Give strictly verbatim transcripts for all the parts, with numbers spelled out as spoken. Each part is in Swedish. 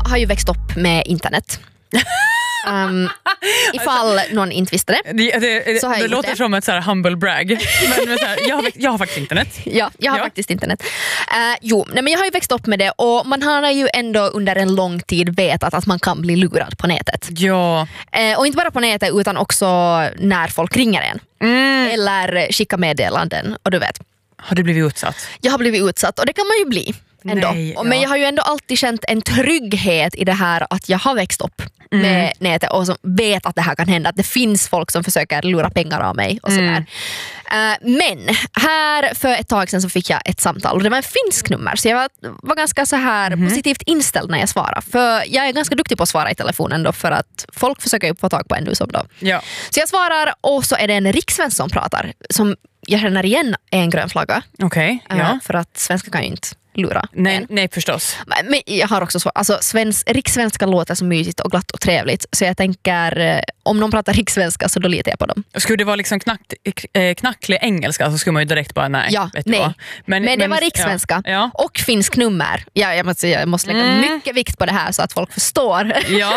har ju växt upp med internet. Um, ifall alltså, någon inte visste det, det, det, det, så har jag det låter det. Som ett så här humble brag. Men, men så här, jag, har, jag har faktiskt internet. Ja, jag har ja. faktiskt internet. Uh, jo, nej, men jag har ju växt upp med det. Och man har ju ändå under en lång tid vetat att man kan bli lurad på nätet. Ja. uh, Och inte bara på nätet utan också när folk ringer en mm. eller skickar meddelanden. Och du vet. Har du blivit utsatt? Jag har blivit utsatt och det kan man ju bli ändå. Nej, ja. Men jag har ju ändå alltid känt en trygghet i det här att jag har växt upp mm. med nätet och som vet att det här kan hända, att det finns folk som försöker lura pengar av mig och sådär. Mm. Uh, men här för ett tag sedan så fick jag ett samtal och det var en finsk nummer, så jag var, var ganska så här mm. positivt inställd när jag svarade, för jag är ganska duktig på att svara i telefonen då, för att folk försöker ju få tag på en nu som då. Ja. Så jag svarar och så är det en rikssvensk som pratar som jag känner igen är en grön flagga. Okej, okay, ja. Uh, för att svenska kan ju inte lura. Nej, nej förstås. Men, men jag har också så, alltså svensk, rikssvenska låter så mysigt och glatt och trevligt, så jag tänker eh, om någon pratar rikssvenska så då litar jag på dem. Skulle det vara liksom knack, eh, knacklig engelska så skulle man ju direkt bara nej. Ja, vet nej. Men, men det men, var rikssvenska ja, ja. och finsk nummer. Ja, jag måste, jag måste lägga mm. mycket vikt på det här så att folk förstår. Ja.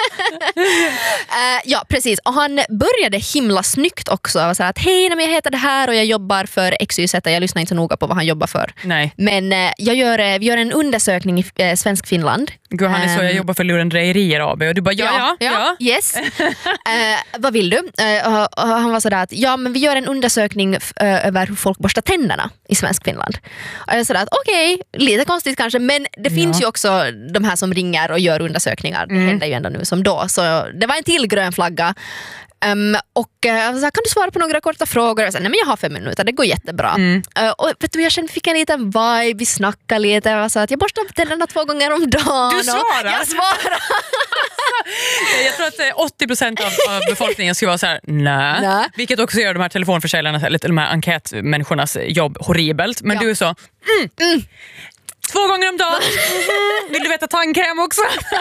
uh, ja, precis. Och han började himla snyggt också och sa att hej, jag heter det här och jag jobbar för X Y Z. Jag lyssnar inte så noga på vad han jobbar för. Nej. Men uh, jag gör, vi gör en undersökning i uh, Svensk Finland. Gud, han är så, jag jobbar för Lurendrejerier A B och du bara ja, ja, ja. ja. ja. Yes. uh, vad vill du? Uh, och, och han var sådär att ja, men vi gör en undersökning f- uh, över hur folk borstar tänderna i Svensk Finland. Och jag sådär att okej, okay, lite konstigt kanske, men det ja. finns ju också de här som ringer och gör undersökningar. Det mm. händer ju ändå nu som då. Så det var en till grön flagga. Um, och uh, jag sa, kan du svara på några korta frågor? Jag sa, nej men jag har fem minuter, det går jättebra. Mm. Uh, och vet du, jag kände, fick en liten vibe, vi snackade lite. Jag sa att jag borstar tänderna två gånger om dagen. Du svarar? Jag svarar. Jag tror att åttio procent av, av befolkningen skulle vara så här, nej. nej. Vilket också gör de här telefonförsäljarna, eller de här enkätmänniskornas jobb horribelt. Men ja. du är så, mm, mm. två gånger om dagen. Mm-hmm. Vill du veta tandkräm också?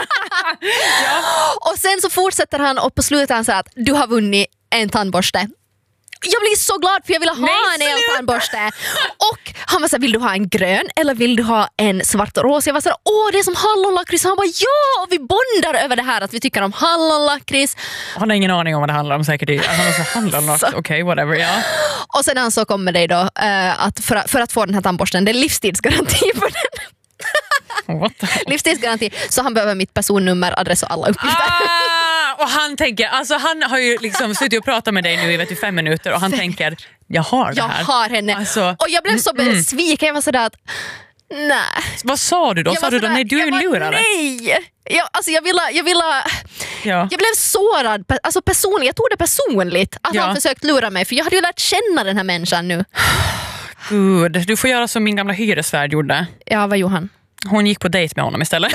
ja. Och sen så fortsätter han och på slutet han säger att du har vunnit en tandborste. Jag blir så glad för jag vill ha Nej, en hel tandborste. Och han var så här, vill du ha en grön eller vill du ha en svart och rosa? Jag var så här, åh det är som hallonlakrits. Han bara, ja, och vi bondar över det här att vi tycker om hallonlakrits. Han har ingen aning om vad det handlar om säkert. Han har så hallonlakrits, okej, okay, whatever, ja. Och sen så kommer det då uh, att för, för att få den här tandborsten, det är livstidsgaranti på den. Livstidsgaranti. Så han behöver mitt personnummer, adress och alla uppgifter. Ah, och han tänker, alltså han har ju liksom suttit och pratat med dig nu i vet du, fem minuter och han tänker, jag har det här. Jag har henne. Alltså, och jag blev så mm. besviken. Jag var sådär att, nej. Vad sa du då? Sa du då, nej du är en lurare? Nej. Jag, alltså jag ville, jag ville ja. jag blev sårad, alltså personligt, jag tog det personligt att ja. han försökt lura mig, för jag hade ju lärt känna den här människan nu. Gud, du får göra som min gamla hyresvärd gjorde. Ja, vad gjorde han? Hon gick på dejt med honom istället.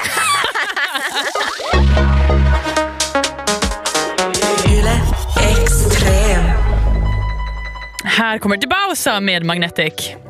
Här kommer Debausa med Magnetic.